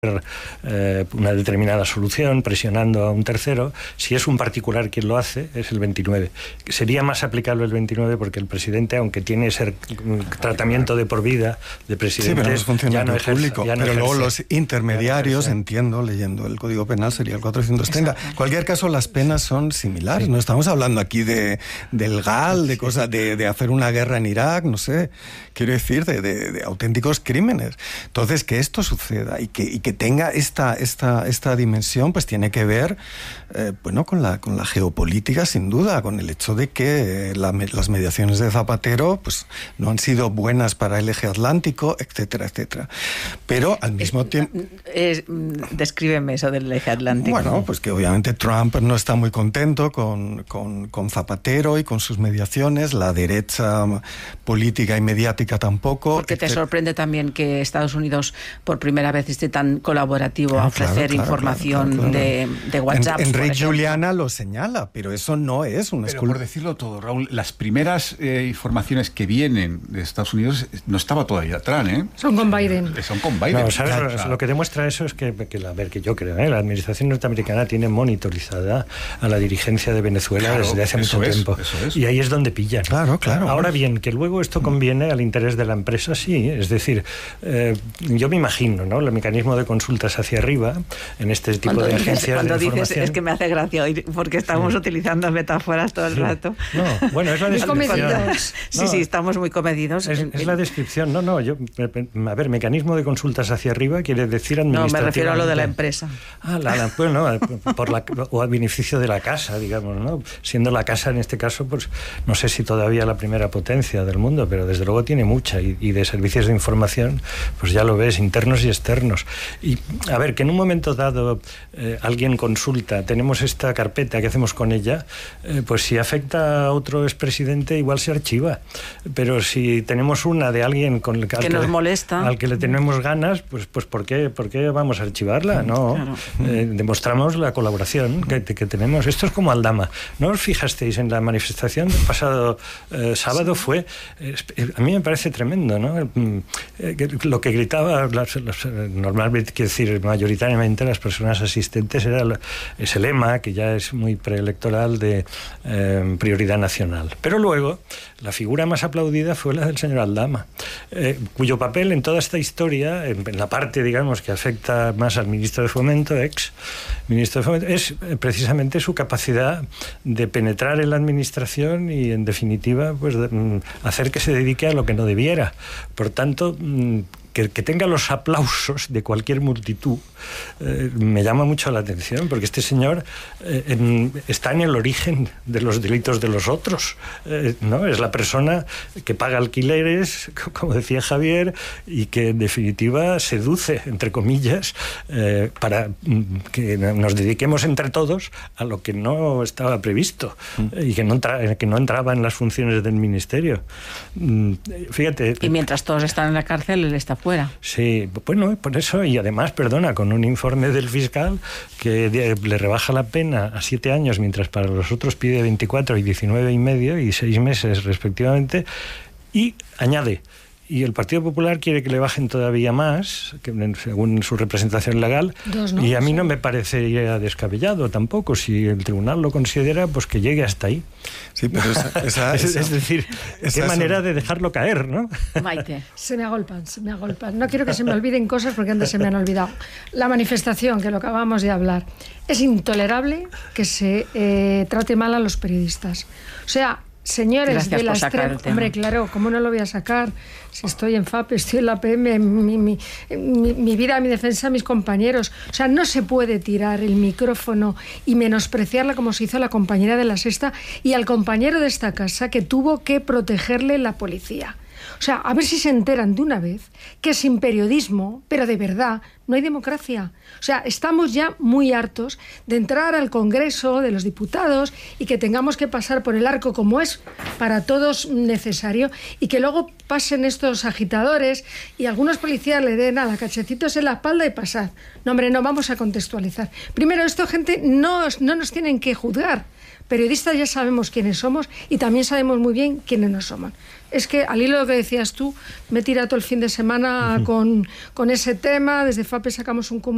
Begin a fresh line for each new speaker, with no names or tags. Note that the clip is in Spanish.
una determinada solución presionando a un tercero. Si es un particular quien lo hace, es el 29. Sería más aplicable el 29 porque el presidente, aunque tiene ese tratamiento de por vida de presidente,
pero no es funcionario público. Pero luego los intermediarios, entiendo, leyendo el Código Penal, sería el 430. En cualquier caso, las penas son similares. No estamos hablando aquí del GAL, de cosas, de hacer una guerra en Irak, no sé. Quiero decir, de auténticos crímenes. Entonces, que esto suceda y que tenga esta dimensión, pues tiene que ver con la geopolítica, sin duda, con el hecho de que las mediaciones de Zapatero pues no han sido buenas para el eje atlántico, etcétera, etcétera. Pero al mismo tiempo...
Descríbeme eso del eje atlántico.
Bueno, pues que obviamente Trump no está muy contento con Zapatero y con sus mediaciones, la derecha política y mediática tampoco.
Porque te sorprende también que Estados Unidos por primera vez esté tan colaborativo a ofrecer información de WhatsApp.
Enrique Juliana lo señala, pero eso no es una
Pero por decirlo todo, Raúl, las primeras informaciones que vienen de Estados Unidos no estaba todavía atrás, ¿eh?
Son con Biden.
Son con Biden.
No, ¿sabes? Lo que demuestra eso es que yo creo, la administración norteamericana tiene monitorizada a la dirigencia de Venezuela desde hace mucho tiempo. Y ahí es donde pillan.
Claro.
Ahora bien, que luego esto conviene al interés de la empresa, sí. Es decir, yo me imagino, ¿no?, el mecanismo de consultas hacia arriba en este tipo de agencias
cuando
de información.
Dices, es que me hace gracia oír, porque estamos utilizando metáforas todo el rato.
No, bueno, es la descripción.
Sí, estamos muy comedidos.
Es la descripción. A ver, mecanismo de consultas hacia arriba quiere decir administrativamente.
No, me refiero a lo de la empresa.
O al beneficio de la casa, digamos, ¿no? Siendo la casa, en este caso, pues no sé si todavía la primera potencia del mundo, pero desde luego tiene mucha, y de servicios de información, pues ya lo ves, internos y externos. Y a ver, que en un momento dado alguien consulta, tenemos esta carpeta, ¿qué hacemos con ella? Pues si afecta a otro expresidente, igual se archiva. Pero si tenemos una de alguien
que nos molesta,
al que le tenemos ganas, pues ¿por qué vamos a archivarla? No, claro. Demostramos la colaboración que tenemos. Esto es como Aldama. ¿No os fijasteis en la manifestación del pasado sábado? Fue, a mí me parece tremendo, ¿no? Lo que gritaba normalmente, quiero decir, mayoritariamente las personas asistentes, era ese lema que ya es muy preelectoral de prioridad nacional. Pero luego la figura más aplaudida fue la del señor Aldama, cuyo papel en toda esta historia, en la parte, digamos, que afecta más al ministro de Fomento, ex ministro de Fomento, es precisamente su capacidad de penetrar en la administración y, en definitiva, pues hacer que se dedique a lo que no debiera. Por tanto, que tenga los aplausos de cualquier multitud me llama mucho la atención, porque este señor está en el origen de los delitos de los otros, ¿no? Es la persona que paga alquileres, como decía Javier, y que en definitiva seduce, entre comillas, para que nos dediquemos entre todos a lo que no estaba previsto y que no entraba en las funciones del ministerio. Fíjate.
Y mientras todos están en la cárcel, él está fuera.
Sí, bueno, por eso, y además, con un informe del fiscal que le rebaja la pena a 7 años, mientras para los otros pide 24 y 19 y medio y 6 meses respectivamente, y añade: y el Partido Popular quiere que le bajen todavía más, según su representación legal, y a mí no me parecería descabellado tampoco, si el tribunal lo considera, pues que llegue hasta ahí.
Sí, pero
es decir, qué manera de dejarlo caer, ¿no?
Maite. Se me agolpan. No quiero que se me olviden cosas porque antes se me han olvidado. La manifestación, que lo acabamos de hablar. Es intolerable que se trate mal a los periodistas. O sea, señores de la extrema... Hombre, claro, ¿cómo no lo voy a sacar? Si estoy en FAP, estoy en la PM, mi vida, mi defensa, mis compañeros. O sea, no se puede tirar el micrófono y menospreciarla como se hizo a la compañera de La Sexta y al compañero de esta casa que tuvo que protegerle la policía. O sea, a ver si se enteran de una vez que sin periodismo, pero de verdad, no hay democracia. O sea, estamos ya muy hartos de entrar al Congreso de los Diputados y que tengamos que pasar por el arco, como es para todos necesario, y que luego pasen estos agitadores y algunos policías le den a la cachecitos en la espalda y pasad. No, hombre, no, vamos a contextualizar. Primero, esto, gente, no nos tienen que juzgar. Periodistas ya sabemos quiénes somos y también sabemos muy bien quiénes no somos. Es que, al hilo de lo que decías tú, me he tirado todo el fin de semana con ese tema. Desde FAPE sacamos un comunicado